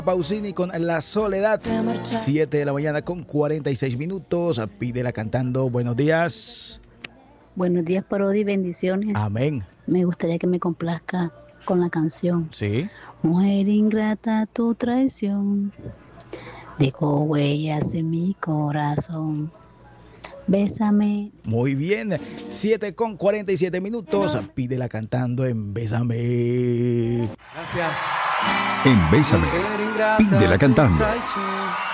Pausini con La Soledad, 7 de la mañana con 46 minutos. Pídela cantando. Buenos días. Buenos días, Parodi, bendiciones. Amén. Me gustaría que me complazca con la canción. Sí. Mujer ingrata, tu traición dejó huellas en mi corazón. Bésame. Muy bien, 7 con 47 minutos. Pídela cantando en Bésame. Gracias. En Bésame, pídela cantando.